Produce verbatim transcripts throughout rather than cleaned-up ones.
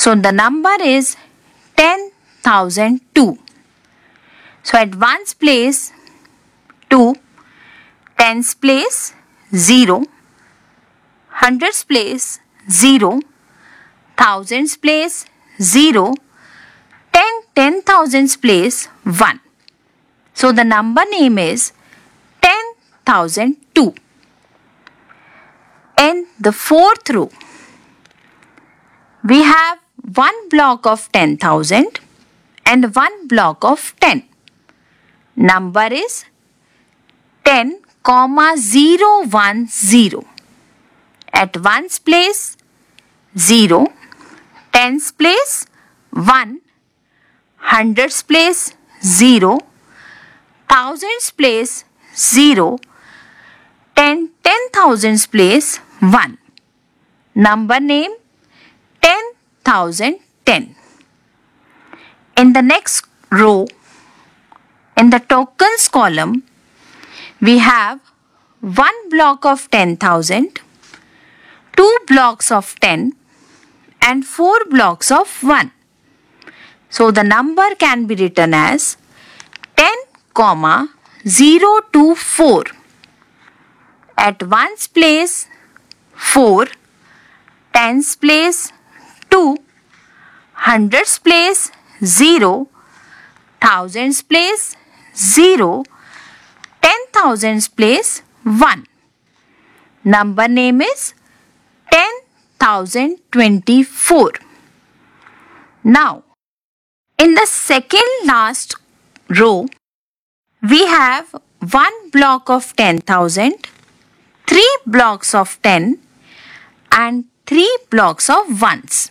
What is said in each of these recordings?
So the number is ten thousand two. So at ones place two, tens place zero, hundreds place zero, thousands place zero, ten ten thousands place one. So the number name is ten thousand two. In the fourth row, we have one block of ten thousand and one block of ten. Number is ten comma zero one zero. At ones place zero, tens place one, hundreds place zero, thousands place zero, ten ten thousands place one. Number name ten thousand ten. In the next row, in the tokens column, we have one block of ten thousand, two blocks of ten and four blocks of one. So the number can be written as ten comma zero two four. At ones place four, tens place two, hundreds place zero, thousands place zero, ten thousands place one. Number name is ten thousand twenty-four. Now, in the second last row, we have one block of ten thousand, three blocks of ten and three blocks of ones.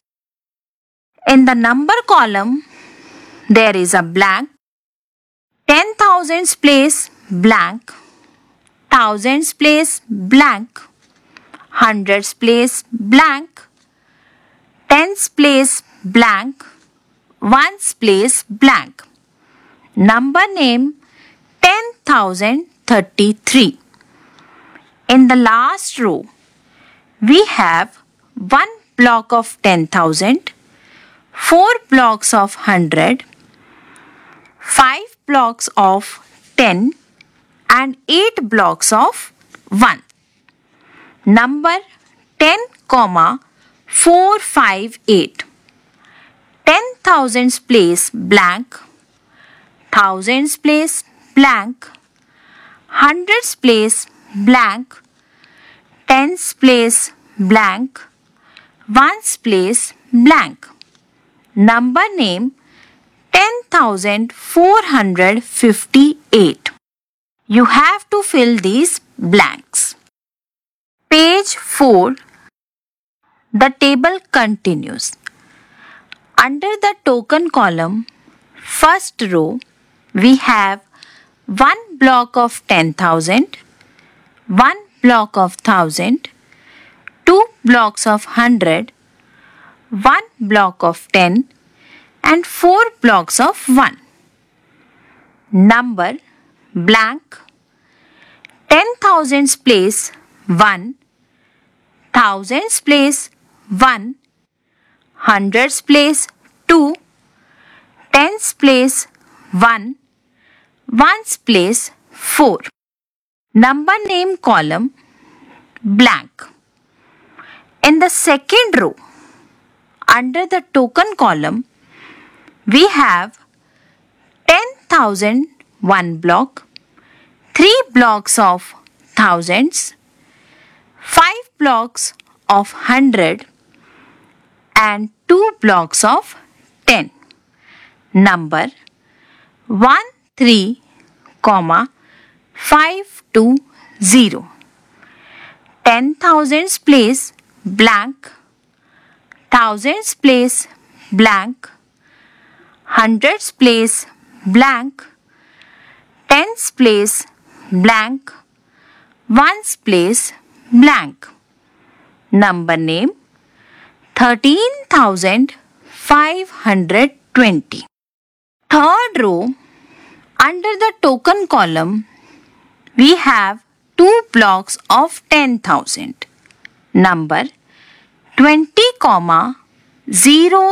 In the number column, there is a blank. ten thousands place blank, thousands place blank, hundreds place blank, tens place blank, ones place blank. Number name ten thousand thirty-three. In the last row, we have one block of ten thousand, four blocks of one hundred, five blocks of ten and eight blocks of one. Number ten comma four five eight. ten thousands place blank, thousands place blank, hundreds place blank, tens place blank, ones place blank. Number name ten thousand four hundred fifty-eight. You have to fill these blanks. Page four. The table continues. Under the token column, first row, we have one block of ten thousand, one block of one thousand, two blocks of one hundred, one block of ten and four blocks of one. Number blank. ten thousands place one, thousands place one, hundreds place two, tens place one, ones place four. Number name column blank. In the second row, under the token column, we have ten thousand one block, three blocks of thousands, five blocks of hundred and two blocks of ten. Number one three comma five two zero. ten thousands place blank, thousands place blank, hundreds place blank, tens place blank, ones place blank. Number name thirteen thousand five hundred twenty. Third row, under the token column, we have two blocks of ten thousand. Number twenty comma zero